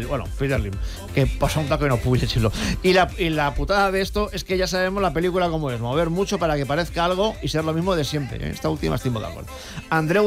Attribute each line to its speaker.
Speaker 1: Bueno, Peter Lim, que pasa un taco y no pude decirlo. Y la putada de esto es que ya sabemos la película cómo es, mover mucho para que parezca algo y ser lo mismo de siempre. Esta última estoy muy de acuerdo. Andreu